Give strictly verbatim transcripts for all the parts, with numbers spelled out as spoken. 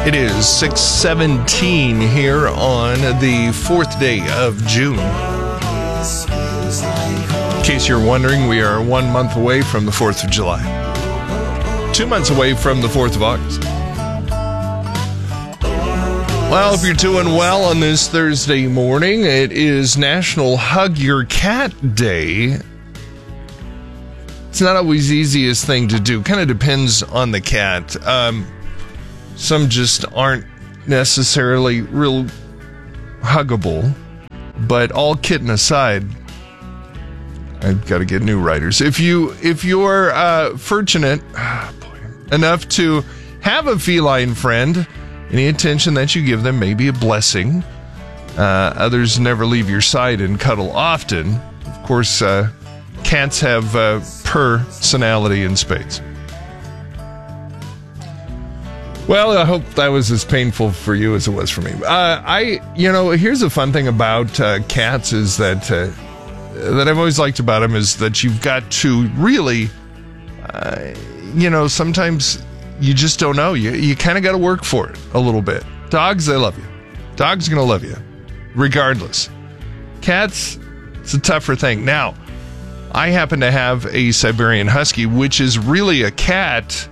It is six seventeen here on the fourth day of June. In case you're wondering, we are one month away from the fourth of July. Two months away from the fourth of August. Well, if you're doing well on this Thursday morning, it is National Hug Your Cat Day. It's not always the easiest thing to do. Kind of depends on the cat. Um, some just aren't necessarily real huggable. But all kidding aside, I've got to get new writers. If you if you're uh, fortunate oh boy, enough to have a feline friend, any attention that you give them may be a blessing. Uh, others never leave your side and cuddle often. Of course, uh, cats have uh, personality in spades. Well, I hope that was as painful for you as it was for me. Uh, I, you know, here's a fun thing about uh, cats is that uh, that I've always liked about them is that you've got to really, uh, you know, sometimes you just don't know. You you kind of got to work for it a little bit. Dogs, they love you. Dogs are going to love you, regardless. Cats, it's a tougher thing. Now, I happen to have a Siberian Husky, which is really a cat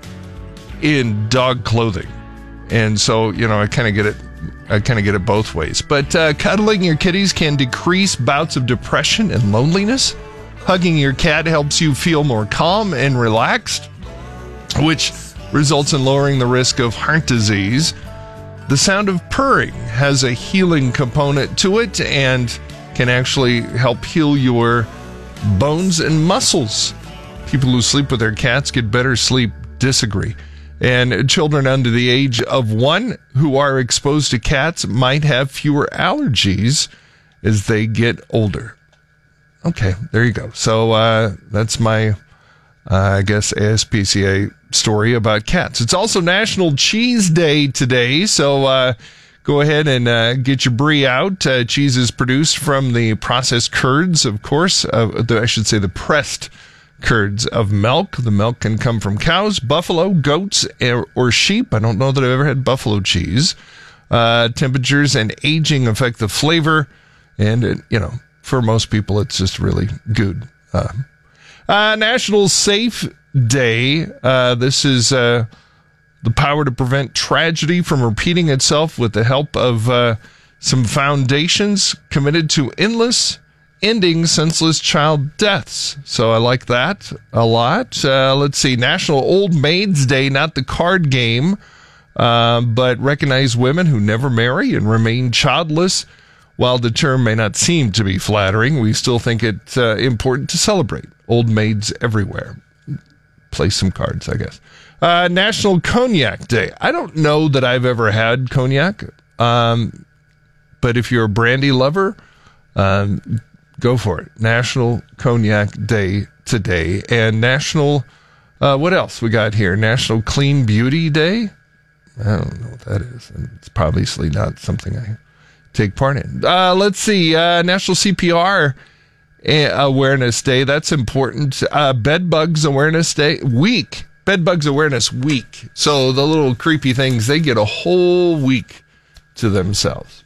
in dog clothing. And so, you know, I kind of get it. I kind of get it both ways. But uh, cuddling your kitties can decrease bouts of depression and loneliness. Hugging your cat helps you feel more calm and relaxed, which results in lowering the risk of heart disease. The sound of purring has a healing component to it and can actually help heal your bones and muscles. People who sleep with their cats get better sleep. Disagree. And children under the age of one who are exposed to cats might have fewer allergies as they get older. Okay, there you go. So uh, that's my, uh, I guess, A S P C A story about cats. It's also National Cheese Day today, so uh, go ahead and uh, get your brie out. Uh, cheese is produced from the processed curds, of course. Uh, the, I should say the pressed curds of milk. The milk can come from cows, buffalo, goats, or, or sheep. I don't know that I've ever had buffalo cheese. Uh, temperatures and aging affect the flavor, and, it, you know, for most people, it's just really good. Uh, uh, National Safe Day. Uh, this is uh, the power to prevent tragedy from repeating itself with the help of uh, some foundations committed to endless, ending senseless child deaths. So I like that a lot. Uh, let's see. National Old Maids Day, not the card game, uh, but recognize women who never marry and remain childless. While the term may not seem to be flattering, we still think it's uh, important to celebrate old maids everywhere. Play some cards, I guess. Uh, National Cognac Day. I don't know that I've ever had cognac, um, but if you're a brandy lover, um, go for it. National Cognac Day today. And National, uh, what else we got here? National Clean Beauty Day. I don't know what that is. And it's obviously not something I take part in. Uh, let's see. Uh, National C P R Awareness Day. That's important. Uh, Bed Bugs Awareness Day. Week. Bed Bugs Awareness Week. So the little creepy things, they get a whole week to themselves.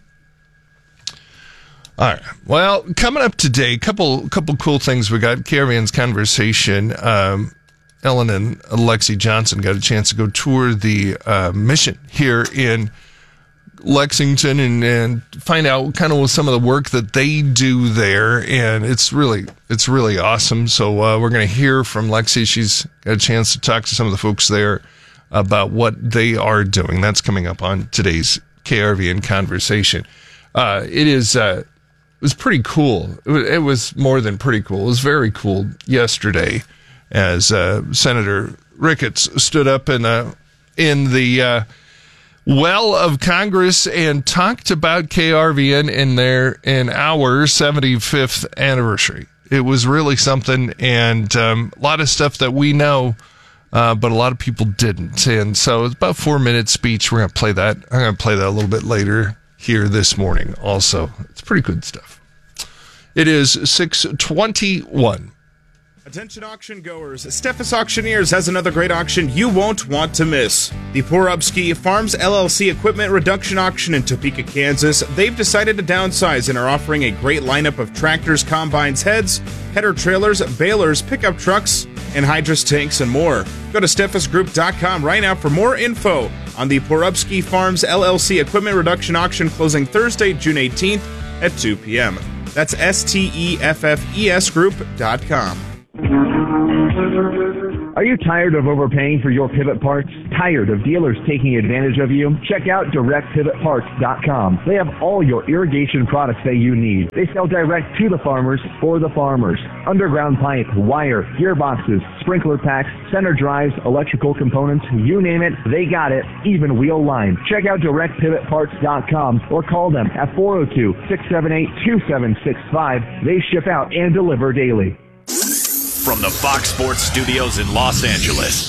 All right. Well, coming up today, couple couple cool things we got. K R V N's Conversation. Um, Ellen and Lexi Johnson got a chance to go tour the uh, mission here in Lexington and, and find out kind of some of the work that they do there, and it's really it's really awesome. So uh, we're going to hear from Lexi. She's got a chance to talk to some of the folks there about what they are doing. That's coming up on today's K R V N Conversation. Uh, it is uh, it was pretty cool. It was, it was more than pretty cool. It was very cool yesterday as uh, Senator Ricketts stood up in uh, in the uh, well of Congress and talked about K R V N in their in our seventy-fifth anniversary. It was really something, and um, a lot of stuff that we know, uh, but a lot of people didn't. And so it's about a four-minute speech. We're going to play that. I'm going to play that a little bit later here this morning also. It's pretty good stuff. It is six twenty-one. Attention auction goers, Steffes Auctioneers has another great auction you won't want to miss. The Porubsky Farms L L C Equipment Reduction Auction in Topeka, Kansas. They've decided to downsize and are offering a great lineup of tractors, combines, heads, header trailers, balers, pickup trucks, and hydrous tanks and more. Go to steffes group dot com right now for more info on the Porubsky Farms L L C Equipment Reduction Auction closing Thursday, June eighteenth at two p.m. That's S T E F F E S group dot com. Are you tired of overpaying for your pivot parts? Tired of dealers taking advantage of you? Check out direct pivot parts dot com. They have all your irrigation products that you need. They sell direct to the farmers for the farmers. Underground pipe, wire, gearboxes, sprinkler packs, center drives, electrical components, you name it, they got it, even wheel line. Check out direct pivot parts dot com or call them at four oh two, six seven eight, two seven six five. They ship out and deliver daily. From the Fox Sports Studios in Los Angeles,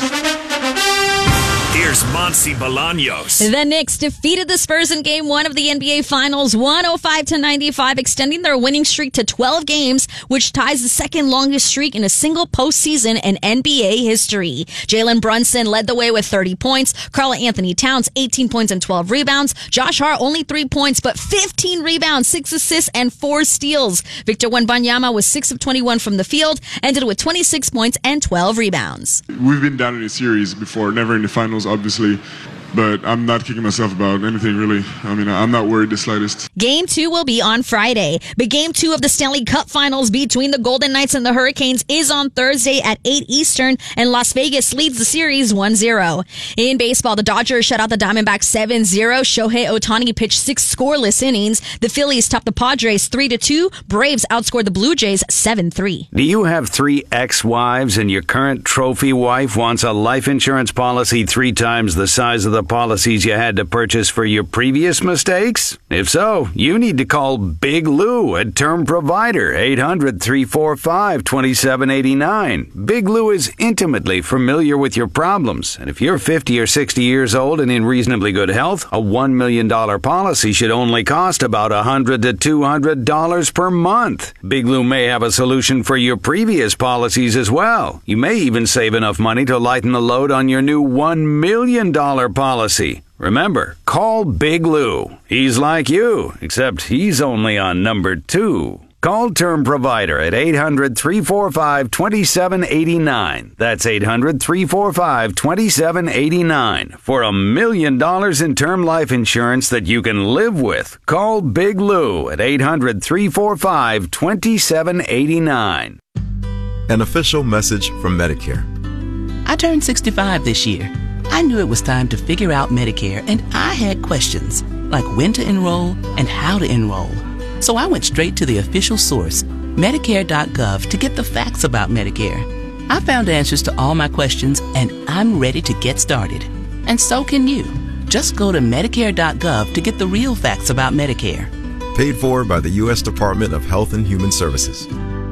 here's Monty Bolaños. The Knicks defeated the Spurs in Game One of the N B A Finals, one oh five to ninety-five, extending their winning streak to twelve games, which ties the second longest streak in a single postseason in N B A history. Jalen Brunson led the way with thirty points. Karl-Anthony Towns, eighteen points and twelve rebounds. Josh Hart, only three points, but fifteen rebounds, six assists, and four steals. Victor Wembanyama was six of twenty-one from the field, ended with twenty-six points and twelve rebounds. We've been down in a series before, never in the finals, obviously, but I'm not kicking myself about anything, really. I mean, I'm not worried the slightest. Game two will be on Friday, but game two of the Stanley Cup Finals between the Golden Knights and the Hurricanes is on Thursday at eight Eastern, and Las Vegas leads the series one zero. In baseball, the Dodgers shut out the Diamondbacks seven zero. Shohei Ohtani pitched six scoreless innings. The Phillies topped the Padres three to two. Braves outscored the Blue Jays seven three. Do you have three ex-wives and your current trophy wife wants a life insurance policy three times the size of the policies you had to purchase for your previous mistakes? If so, you need to call Big Lou at Term Provider, eight hundred, three four five, two seven eight nine. Big Lou is intimately familiar with your problems, and if you're fifty or sixty years old and in reasonably good health, a one million dollars policy should only cost about one hundred to two hundred dollars per month. Big Lou may have a solution for your previous policies as well. You may even save enough money to lighten the load on your new one million dollars policy. Policy. Remember, call Big Lou. He's like you, except he's only on number two. Call Term Provider at eight hundred, three four five, two seven eight nine. That's eight hundred, three four five, two seven eight nine. For a million dollars in term life insurance that you can live with. Call Big Lou at eight hundred, three four five, two seven eight nine. An official message from Medicare. I turned sixty-five this year. I knew it was time to figure out Medicare, and I had questions, like when to enroll and how to enroll. So I went straight to the official source, Medicare dot gov, to get the facts about Medicare. I found answers to all my questions, and I'm ready to get started. And so can you. Just go to Medicare dot gov to get the real facts about Medicare. Paid for by the U S Department of Health and Human Services.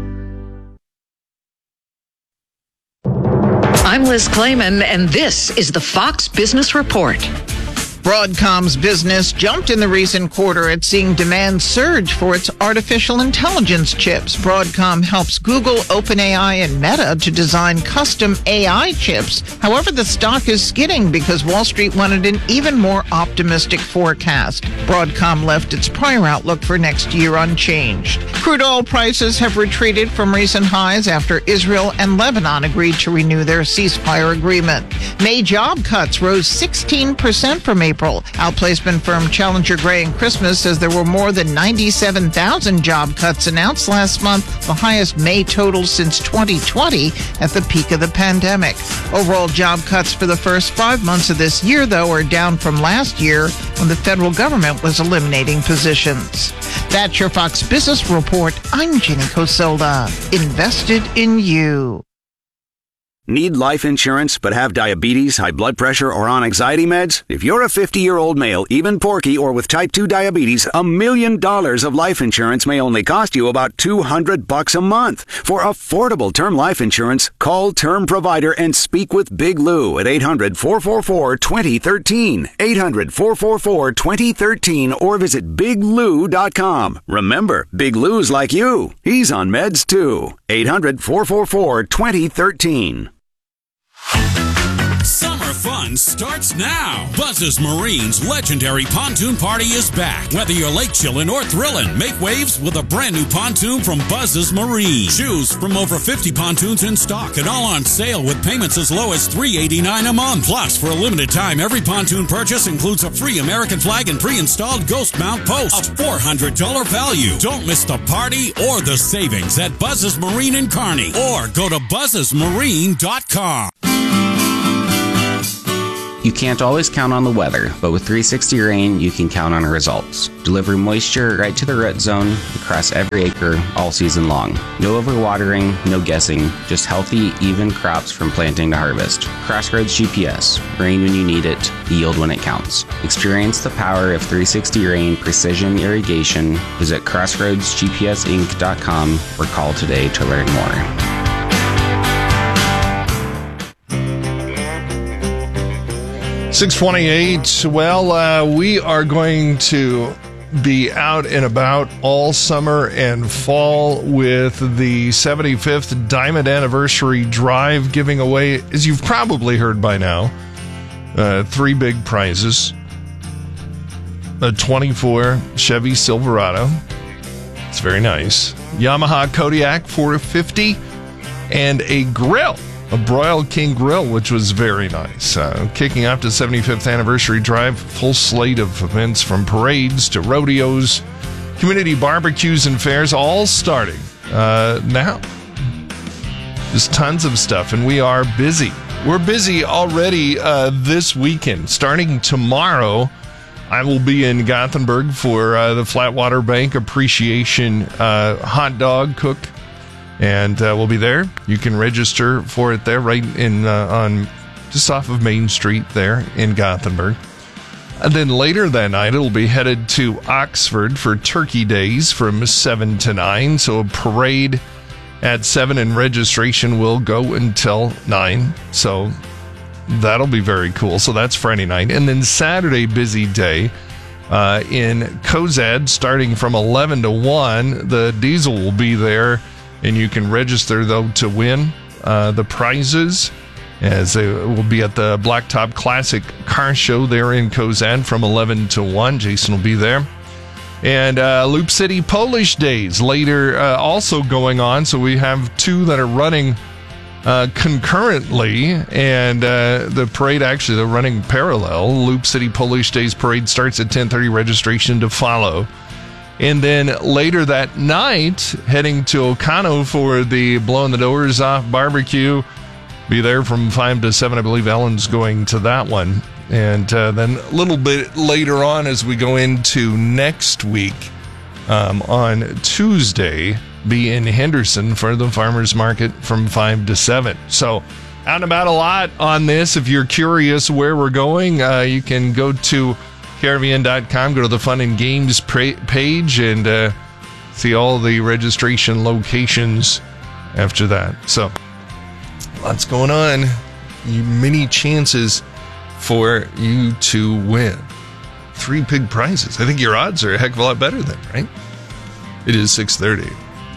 I'm Liz Clayman, and this is the Fox Business Report. Broadcom's business jumped in the recent quarter at seeing demand surge for its artificial intelligence chips. Broadcom helps Google, OpenAI, and Meta to design custom A I chips. However, the stock is skidding because Wall Street wanted an even more optimistic forecast. Broadcom left its prior outlook for next year unchanged. Crude oil prices have retreated from recent highs after Israel and Lebanon agreed to renew their ceasefire agreement. May job cuts rose sixteen percent from April. Outplacement firm Challenger Gray and Christmas says there were more than ninety-seven thousand job cuts announced last month, the highest May total since twenty twenty at the peak of the pandemic. Overall job cuts for the first five months of this year, though, are down from last year when the federal government was eliminating positions. That's your Fox Business Report. I'm Jenny Cosolda. Invested in you. Need life insurance but have diabetes, high blood pressure, or on anxiety meds? If you're a fifty-year-old male, even porky, or with type two diabetes, a million dollars of life insurance may only cost you about two hundred bucks a month. For affordable term life insurance, call Term Provider and speak with Big Lou at eight hundred, four four four, two zero one three, eight hundred, four four four, two zero one three, or visit big lou dot com. Remember, Big Lou's like you. He's on meds too. eight hundred, four four four, two zero one three. Summer fun starts now. Buzz's Marine's legendary pontoon party is back. Whether you're lake chillin' or thrillin', make waves with a brand new pontoon from Buzz's Marine. Choose from over fifty pontoons in stock and all on sale with payments as low as three dollars and eighty-nine cents a month. Plus, for a limited time, every pontoon purchase includes a free American flag and pre-installed ghost mount post. A four hundred dollars value. Don't miss the party or the savings at Buzz's Marine in Kearney, or go to buzzes marine dot com. You can't always count on the weather, but with three sixty Rain, you can count on results. Deliver moisture right to the root zone across every acre all season long. No overwatering, no guessing, just healthy, even crops from planting to harvest. Crossroads G P S. Rain when you need it, yield when it counts. Experience the power of three sixty Rain Precision Irrigation. Visit crossroads g p s inc dot com or call today to learn more. six twenty-eight. Well, uh, we are going to be out and about all summer and fall with the seventy-fifth Diamond Anniversary Drive, giving away, as you've probably heard by now, uh, three big prizes. A twenty-four Chevy Silverado. It's very nice. Yamaha Kodiak four fifty and a grill. A Broil King Grill, which was very nice. Uh, kicking off the seventy-fifth Anniversary Drive, full slate of events from parades to rodeos, community barbecues and fairs, all starting uh, now. There's tons of stuff, and we are busy. We're busy already uh, this weekend. Starting tomorrow, I will be in Gothenburg for uh, the Flatwater Bank Appreciation uh, Hot Dog Cook. And uh, we'll be there. You can register for it there, right in uh, on just off of Main Street there in Gothenburg. And then later that night, it'll be headed to Oxford for Turkey Days from seven to nine. So a parade at seven, and registration will go until nine. So that'll be very cool. So that's Friday night. And then Saturday, busy day uh, in Cozad, starting from eleven to one. The diesel will be there. And you can register, though, to win uh, the prizes, as they will be at the Blacktop Classic Car Show there in Cozad from eleven to one. Jason will be there. And uh, Loop City Polish Days later uh, also going on. So we have two that are running uh, concurrently. And uh, the parade, actually, they're running parallel. Loop City Polish Days parade starts at ten thirty, registration to follow. And then later that night, heading to Okano for the Blowing the Doors Off barbecue. Be there from five to seven. I believe Ellen's going to that one. And uh, then a little bit later on, as we go into next week, um, on Tuesday, be in Henderson for the farmers market from five to seven. So out and about a lot on this. If you're curious where we're going, uh, you can go to K R V N dot com, go to the Fun and Games pra- page, and uh, see all the registration locations after that. So, lots going on. You, many chances for you to win. Three big prizes. I think your odds are a heck of a lot better then, right? It is six thirty.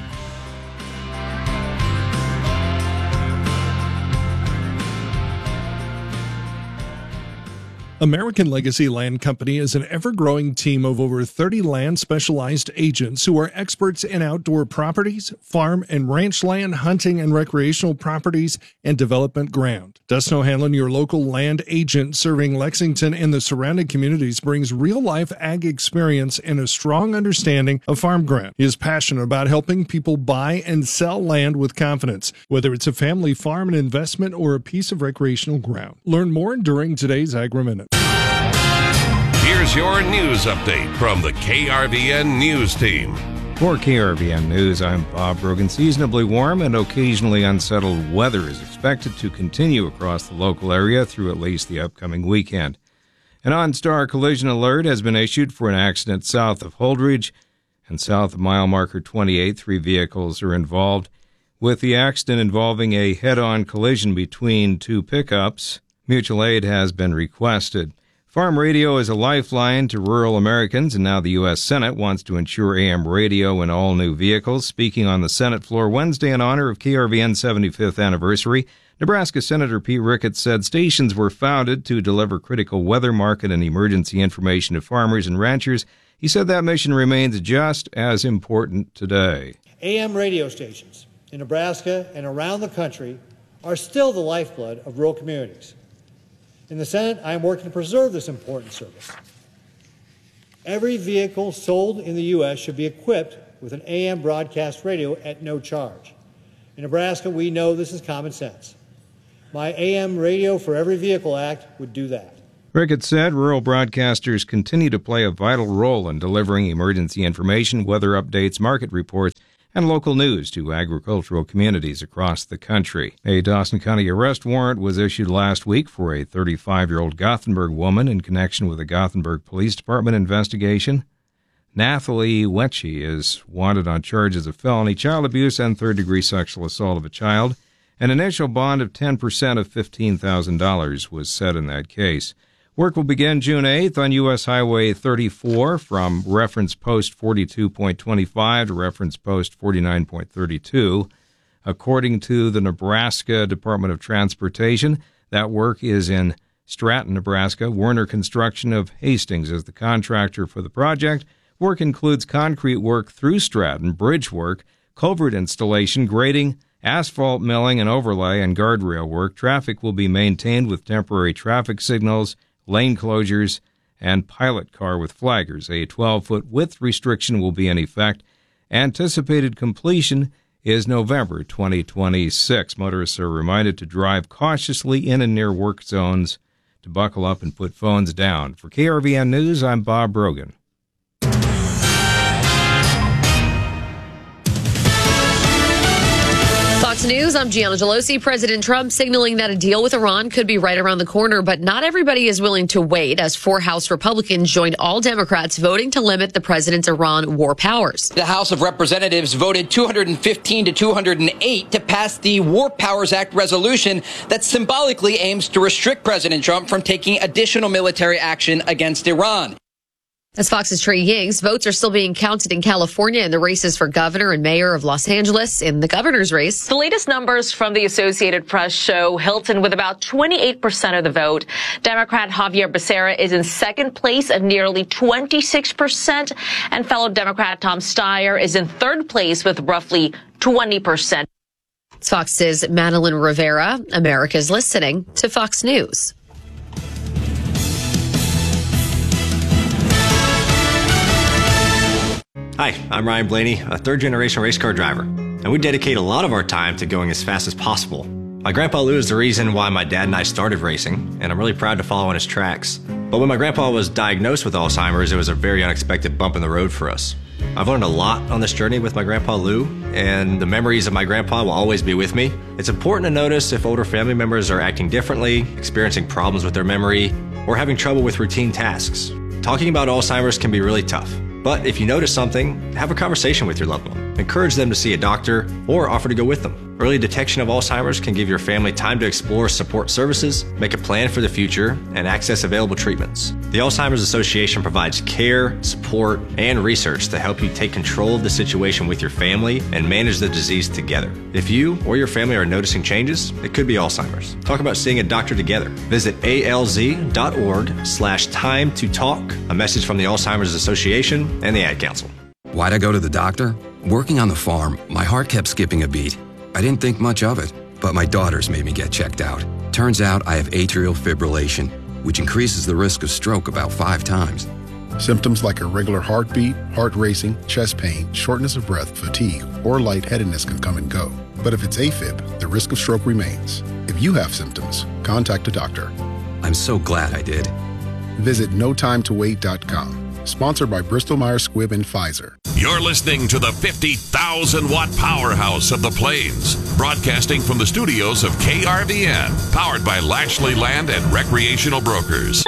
American Legacy Land Company is an ever-growing team of over thirty land-specialized agents who are experts in outdoor properties, farm and ranch land, hunting and recreational properties, and development ground. Dusno Hanlon, your local land agent serving Lexington and the surrounding communities, brings real-life ag experience and a strong understanding of farm ground. He is passionate about helping people buy and sell land with confidence, whether it's a family farm, an investment, or a piece of recreational ground. Learn more during today's Agri-Minute. Here's your news update from the K R V N News Team. For K R V N News, I'm Bob Brogan. Seasonably warm and occasionally unsettled weather is expected to continue across the local area through at least the upcoming weekend. An OnStar collision alert has been issued for an accident south of Holdridge and south of mile marker twenty-eight. Three vehicles are involved, with the accident involving a head-on collision between two pickups. Mutual aid has been requested. Farm radio is a lifeline to rural Americans, and now the U S Senate wants to ensure A M radio in all new vehicles. Speaking on the Senate floor Wednesday in honor of K R V N's seventy-fifth anniversary, Nebraska Senator Pete Ricketts said stations were founded to deliver critical weather, market, and emergency information to farmers and ranchers. He said that mission remains just as important today. A M radio stations in Nebraska and around the country are still the lifeblood of rural communities. In the Senate, I am working to preserve this important service. Every vehicle sold in the U S should be equipped with an A M broadcast radio at no charge. In Nebraska, we know this is common sense. My A M Radio for Every Vehicle Act would do that. Ricketts said rural broadcasters continue to play a vital role in delivering emergency information, weather updates, market reports, and local news to agricultural communities across the country. A Dawson County arrest warrant was issued last week for a thirty-five-year-old Gothenburg woman in connection with a Gothenburg Police Department investigation. Nathalie Wetchy is wanted on charges of felony child abuse and third-degree sexual assault of a child. An initial bond of ten percent of fifteen thousand dollars was set in that case. Work will begin June eighth on U S Highway thirty-four from reference post forty-two point two five to reference post forty-nine point three two. According to the Nebraska Department of Transportation, that work is in Stratton, Nebraska. Werner Construction of Hastings is the contractor for the project. Work includes concrete work through Stratton, bridge work, culvert installation, grading, asphalt milling and overlay, and guardrail work. Traffic will be maintained with temporary traffic signals, lane closures, and pilot car with flaggers. A twelve-foot width restriction will be in effect. Anticipated completion is November twenty twenty-six. Motorists are reminded to drive cautiously in and near work zones, to buckle up and put phones down. For K R V N News, I'm Bob Brogan. Fox News, I'm Gianna Gelosi. President Trump signaling that a deal with Iran could be right around the corner, but not everybody is willing to wait, as four House Republicans joined all Democrats voting to limit the president's Iran war powers. The House of Representatives voted two hundred fifteen to two hundred eight to pass the War Powers Act resolution that symbolically aims to restrict President Trump from taking additional military action against Iran. As Fox's Trey Yings, votes are still being counted in California in the races for governor and mayor of Los Angeles. In the governor's race, the latest numbers from the Associated Press show Hilton with about twenty-eight percent of the vote. Democrat Javier Becerra is in second place at nearly twenty-six percent, and fellow Democrat Tom Steyer is in third place with roughly twenty percent. It's Fox's Madeline Rivera. America's listening to Fox News. Hi, I'm Ryan Blaney, a third-generation race car driver, and we dedicate a lot of our time to going as fast as possible. My grandpa Lou is the reason why my dad and I started racing, and I'm really proud to follow in his tracks. But when my grandpa was diagnosed with Alzheimer's, it was a very unexpected bump in the road for us. I've learned a lot on this journey with my grandpa Lou, and the memories of my grandpa will always be with me. It's important to notice if older family members are acting differently, experiencing problems with their memory, or having trouble with routine tasks. Talking about Alzheimer's can be really tough. But if you notice something, have a conversation with your loved one. Encourage them to see a doctor or offer to go with them. Early detection of Alzheimer's can give your family time to explore support services, make a plan for the future, and access available treatments. The Alzheimer's Association provides care, support, and research to help you take control of the situation with your family and manage the disease together. If you or your family are noticing changes, it could be Alzheimer's. Talk about seeing a doctor together. Visit alz.org slash time to talk. A message from the Alzheimer's Association and the Ad Council. Why'd I go to the doctor? Working on the farm, my heart kept skipping a beat. I didn't think much of it, but my daughters made me get checked out. Turns out I have atrial fibrillation, which increases the risk of stroke about five times. Symptoms like irregular heartbeat, heart racing, chest pain, shortness of breath, fatigue, or lightheadedness can come and go. But if it's AFib, the risk of stroke remains. If you have symptoms, contact a doctor. I'm so glad I did. Visit no time to wait dot com. Sponsored by Bristol Myers Squibb and Pfizer. You're listening to the fifty thousand watt powerhouse of the Plains, broadcasting from the studios of K R V N, powered by Lashley Land and Recreational Brokers.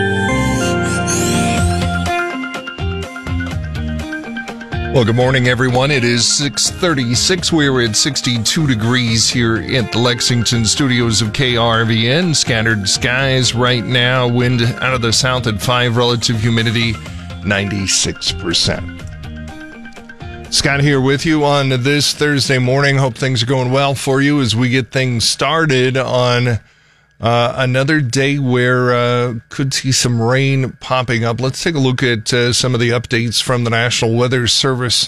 Well, good morning, everyone. It is six thirty-six. We're at sixty-two degrees here at the Lexington studios of K R V N. Scattered skies right now. Wind out of the south at five. Relative humidity, ninety-six percent. Scott here with you on this Thursday morning. Hope things are going well for you as we get things started on uh, another day where uh, could see some rain popping up. Let's take a look at uh, some of the updates from the National Weather Service.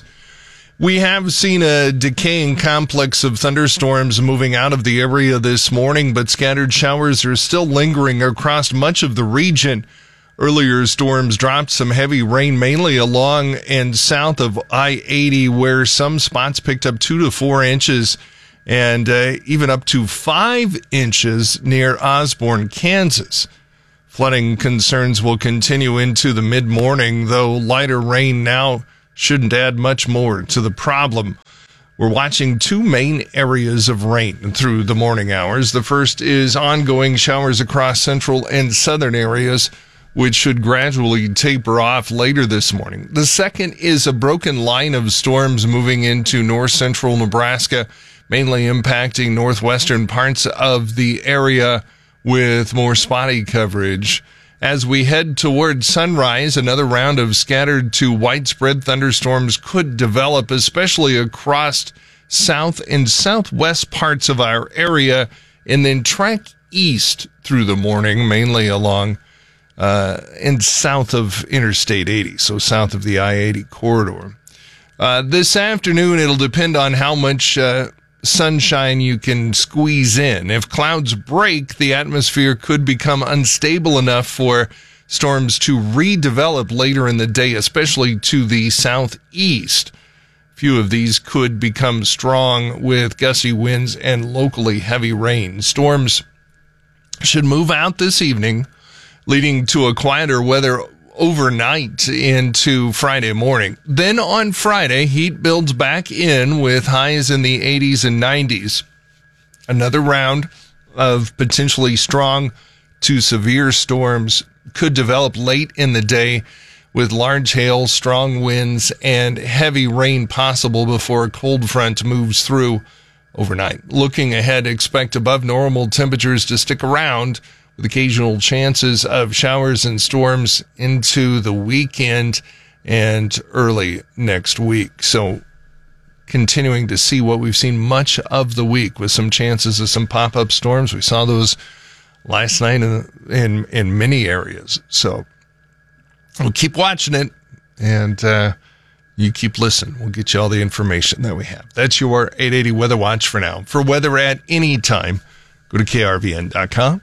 We have seen a decaying complex of thunderstorms moving out of the area this morning, but scattered showers are still lingering across much of the region. Earlier storms dropped some heavy rain mainly along and south of I eighty, where some spots picked up two to four inches and uh, even up to five inches near Osborne, Kansas. Flooding concerns will continue into the mid-morning, though lighter rain now shouldn't add much more to the problem. We're watching two main areas of rain through the morning hours. The first is ongoing showers across central and southern areas, which should gradually taper off later this morning. The second is a broken line of storms moving into north central Nebraska, mainly impacting northwestern parts of the area with more spotty coverage. As we head toward sunrise, another round of scattered to widespread thunderstorms could develop, especially across south and southwest parts of our area, and then track east through the morning, mainly along Uh, and south of Interstate eighty, so south of the I eighty corridor. Uh, this afternoon, it'll depend on how much uh, sunshine you can squeeze in. If clouds break, the atmosphere could become unstable enough for storms to redevelop later in the day, especially to the southeast. Few of these could become strong with gusty winds and locally heavy rain. Storms should move out this evening, leading to a quieter weather overnight into Friday morning. Then on Friday, heat builds back in with highs in the eighties and nineties. Another round of potentially strong to severe storms could develop late in the day with large hail, strong winds, and heavy rain possible before a cold front moves through overnight. Looking ahead, expect above normal temperatures to stick around, with occasional chances of showers and storms into the weekend and early next week. So continuing to see what we've seen much of the week with some chances of some pop-up storms. We saw those last night in, in, in many areas. So we'll keep watching it, and uh, you keep listening. We'll get you all the information that we have. That's your eight eighty Weather Watch for now. For weather at any time, go to K R V N dot com.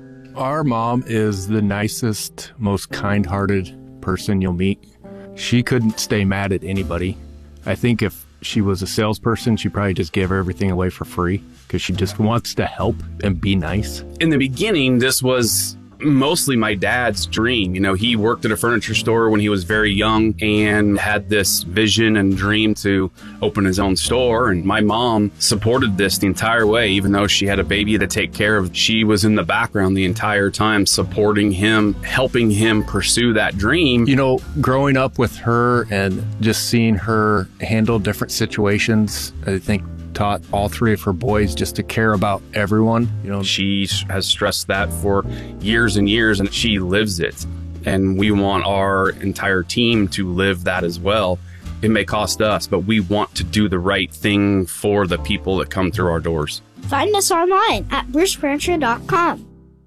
Our mom is the nicest, most kind-hearted person you'll meet. She couldn't stay mad at anybody. I think if she was a salesperson, she'd probably just give everything away for free because she just wants to help and be nice. In the beginning, this was mostly my dad's dream. You know, he worked at a furniture store when he was very young and had this vision and dream to open his own store. And my mom supported this the entire way, even though she had a baby to take care of. She was in the background the entire time, supporting him, helping him pursue that dream. You know, growing up with her and just seeing her handle different situations, I think taught all three of her boys just to care about everyone. You know, she has stressed that for years and years, and she lives it. And we want our entire team to live that as well. It may cost us, but we want to do the right thing for the people that come through our doors. Find us online at bruce furniture dot com.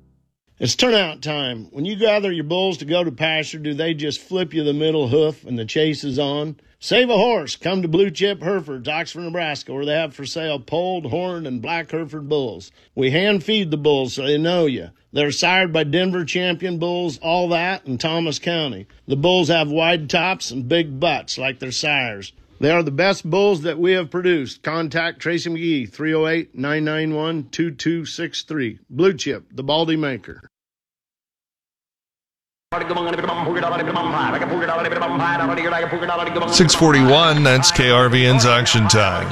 It's turnout time. When you gather your bulls to go to pasture, do they just flip you the middle hoof and the chase is on? Save a horse. Come to Blue Chip Herefords, Oxford, Nebraska, where they have for sale polled, horned, and black Hereford bulls. We hand feed the bulls so they know you. They're sired by Denver champion bulls, all that, in Thomas County. The bulls have wide tops and big butts like their sires. They are the best bulls that we have produced. Contact Tracy McGee, three oh eight, nine nine one, two two six three. Blue Chip, the Baldy Maker. six forty-one, that's K R V N's auction time.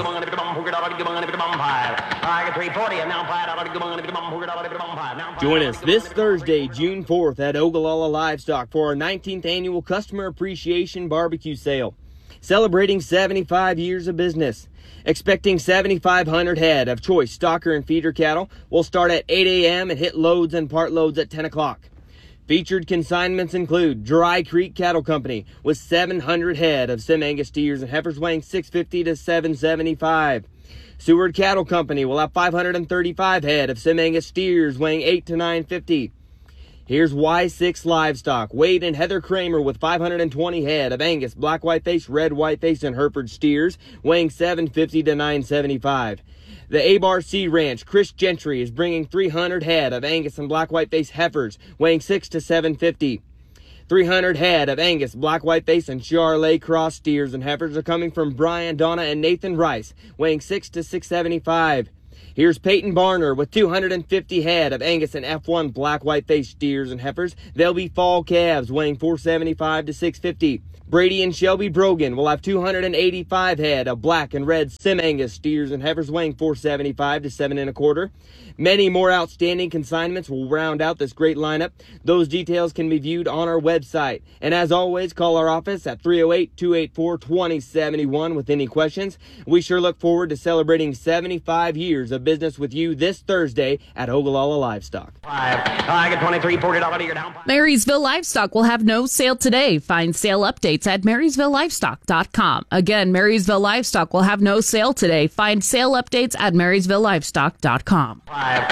Join us this Thursday, June fourth at Ogallala Livestock for our nineteenth annual Customer Appreciation Barbecue Sale. Celebrating seventy-five years of business. Expecting seventy-five hundred head of choice stocker and feeder cattle. Will start at eight a.m. and hit loads and part loads at ten o'clock. Featured consignments include Dry Creek Cattle Company with seven hundred head of Sim Angus steers and heifers weighing six fifty to seven seventy-five. Seward Cattle Company will have five hundred thirty-five head of Sim Angus steers weighing eight to nine fifty. Here's Y six Livestock, Wade and Heather Kramer with five hundred twenty head of Angus, black whiteface, red whiteface, and Hereford steers weighing seven fifty to nine seventy-five. The Abar C Ranch, Chris Gentry, is bringing three hundred head of Angus and black whiteface heifers weighing six to seven fifty. three hundred head of Angus, black whiteface, and Charolais cross steers and heifers are coming from Brian, Donna, and Nathan Rice, weighing six to six seventy-five. Here's Peyton Barner with two hundred fifty head of Angus and F one black whiteface steers and heifers. They'll be fall calves, weighing four seventy-five to six fifty. Brady and Shelby Brogan will have two hundred eighty-five head of black and red Sim Angus steers and heifers weighing four seventy-five to seven and a quarter. Many more outstanding consignments will round out this great lineup. Those details can be viewed on our website. And as always, call our office at three oh eight, two eight four, two oh seven one with any questions. We sure look forward to celebrating seventy-five years of business with you this Thursday at Ogallala Livestock. Marysville Livestock will have no sale today. Find sale updates at marysville livestock dot com. Again, Marysville Livestock will have no sale today. Find sale updates at marysville livestock dot com.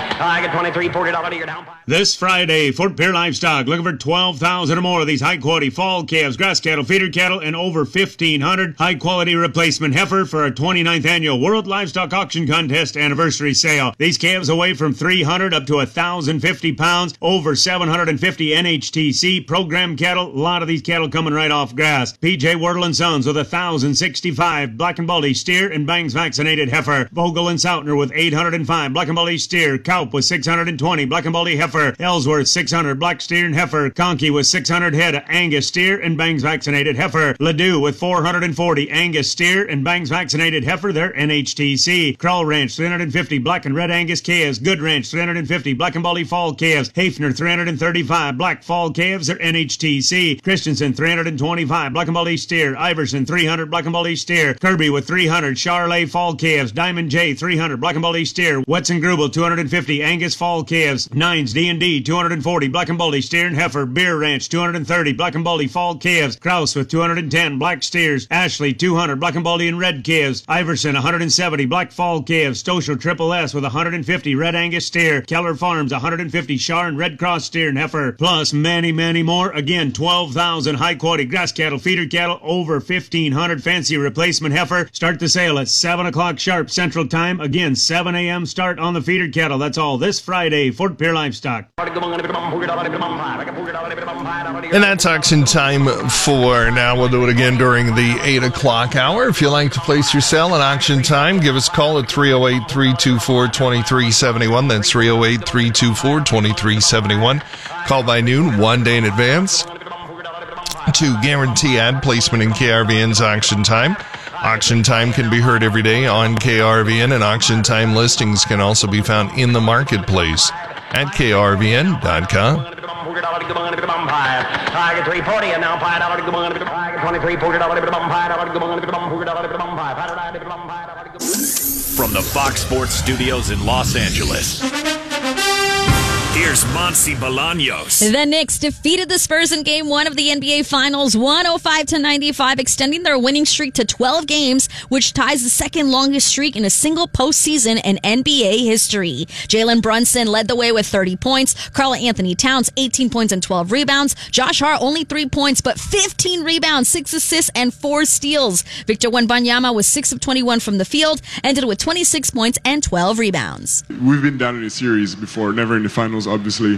This Friday, Fort Pierre Livestock looking for twelve thousand or more of these high-quality fall calves, grass cattle, feeder cattle, and over fifteen hundred high-quality replacement heifer for our twenty-ninth annual World Livestock Auction Contest anniversary sale. These calves weigh from three hundred up to one thousand fifty pounds, over seven hundred fifty N H T C, program cattle, a lot of these cattle coming right off grass. P J Wardle and Sons with one thousand sixty-five black and baldy steer and bangs vaccinated heifer. Vogel and Sautner with eight hundred five black and baldy steer. Kaup with six hundred twenty black and baldy heifer. Ellsworth six hundred black steer and heifer. Conkey with six hundred head of Angus steer and bangs vaccinated heifer. Ladue with four hundred forty Angus steer and bangs vaccinated heifer. They're N H T C. Krull Ranch three hundred fifty black and red Angus calves. Good Ranch three hundred fifty black and baldy fall calves. Hafner three hundred thirty-five black fall calves. They're N H T C. Christensen three hundred twenty-five black and baldy steer. Iverson three hundred black and baldy steer. Kirby with three hundred Charolais fall calves. Diamond J three hundred black and baldy steer. Wetson Grubel two hundred fifty Angus fall calves. Nines D and D two hundred forty black and baldy steer and heifer. Beer Ranch two hundred thirty black and baldy fall calves. Kraus with two hundred ten black steers. Ashley two hundred black and baldy and red calves. Iverson one hundred seventy black fall calves. Stoschel Triple S with one hundred fifty red Angus steer. Keller Farms one hundred fifty Char and red cross steer and heifer. Plus many, many more. Again, twelve thousand high quality grass cattle, feeder cattle, over fifteen hundred fancy replacement heifer. Start the sale at seven o'clock sharp Central Time. Again, seven a.m. start on the feeder cattle. That's all this Friday, Fort Pierre Livestock. And that's auction time for now. We'll do it again during the eight o'clock hour. If you'd like to place your sale at auction time, give us a call at three oh eight, three two four, two three seven one. That's three oh eight, three two four, two three seven one. Call by noon, one day in advance, to guarantee ad placement in K R V N's auction time. Auction time can be heard every day on K R V N, and auction time listings can also be found in the marketplace at K R V N dot com. From the Fox Sports Studios in Los Angeles, here's Monsi Bolaños. The Knicks defeated the Spurs in Game One of the N B A Finals, one oh five to ninety-five, extending their winning streak to twelve games, which ties the second longest streak in a single postseason in N B A history. Jalen Brunson led the way with thirty points. Karl Anthony Towns, eighteen points and twelve rebounds. Josh Hart, only three points, but fifteen rebounds, six assists, and four steals. Victor Wembanyama was six of twenty-one from the field, ended with twenty-six points and twelve rebounds. We've been down in a series before, never in the finals, obviously.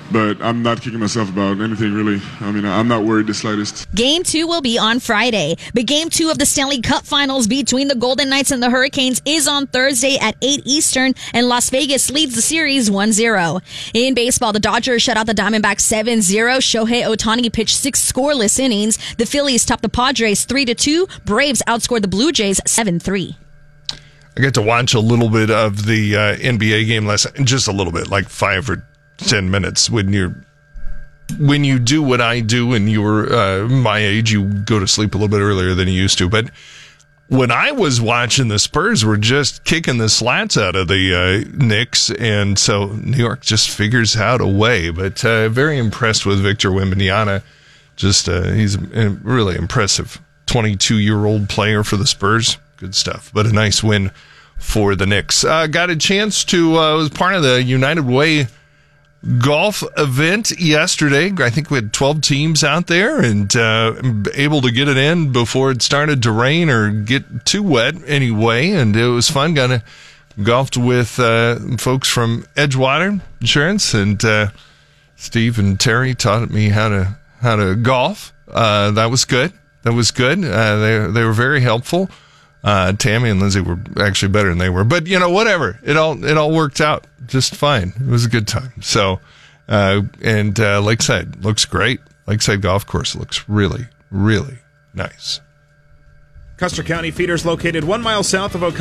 but I'm not kicking myself about anything, really. I mean, I'm not worried the slightest. Game two will be on Friday, but game two of the Stanley Cup Finals between the Golden Knights and the Hurricanes is on Thursday at eight Eastern, and Las Vegas leads the series one zero. In baseball, the Dodgers shut out the Diamondbacks seven zero. Shohei Ohtani pitched six scoreless innings. The Phillies topped the Padres three to two. Braves outscored the Blue Jays seven three. I got to watch a little bit of the uh, N B A game last night, just a little bit, like five or ten minutes. When you're when you do what I do, and you're uh, my age, you go to sleep a little bit earlier than you used to. But when I was watching, the Spurs were just kicking the slats out of the uh, Knicks, and so New York just figures out a way. But uh, very impressed with Victor Wembanyama. Just uh, he's a really impressive twenty-two-year-old player for the Spurs. Good stuff, but a nice win for the Knicks. Uh, got a chance to, uh, was part of the United Way golf event yesterday. I think we had twelve teams out there, and uh, able to get it in before it started to rain or get too wet anyway, and it was fun. Got to golfed with uh, folks from Edgewater Insurance, and uh, Steve and Terry taught me how to how to golf. Uh, that was good. That was good. Uh, they they were very helpful. Uh, Tammy and Lindsay were actually better than they were, but you know, whatever. It all, it all worked out just fine. It was a good time. So, uh, and, uh, Lakeside looks great. Lakeside Golf Course looks really, really nice. Custer County Feeders located one mile south of Ocala.